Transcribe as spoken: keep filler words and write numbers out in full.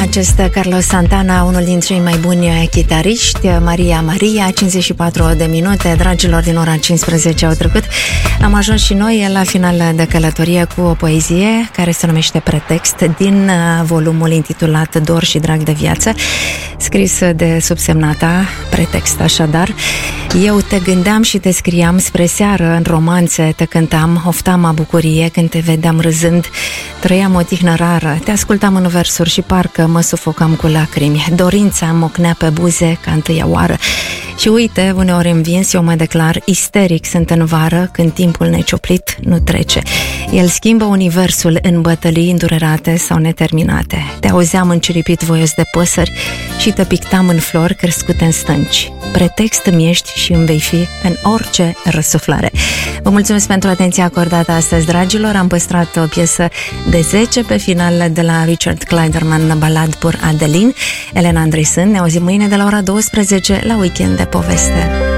acest Carlos Santana, unul dintre cei mai buni chitariști. Maria Maria, cincizeci și patru de minute, dragilor, din ora cincisprezece au trecut. Am ajuns și noi la final de călătorie cu o poezie care se numește Pretext, din volumul intitulat Dor și drag de viață, scris de subsemnata Pretext, așadar. Eu te gândeam și te scriam spre seară, în romanțe te cântam, oftam a bucurie când te vedeam râzând, trăiam o tihnă rară, te ascultam în versuri și parcă mă sufocam cu lacrimi. Dorința mocnea pe buze ca întâia oară. Și uite, uneori învins, eu mă declar isteric, sunt în vară, când timpul necioplit nu trece. El schimbă universul în bătălii îndurerate sau neterminate. Te auzeam înciripit voios de păsări și te pictam în flori crescute în stânci. Pretext îmi ești și îmi vei fi în orice răsuflare. Vă mulțumesc pentru atenția acordată astăzi, dragilor. Am păstrat o piesă de zece pe final de la Richard Clayderman, Balad pour Adeline. Elena Andresen, ne auzim mâine de la ora douăsprezece la Weekend de Poveste.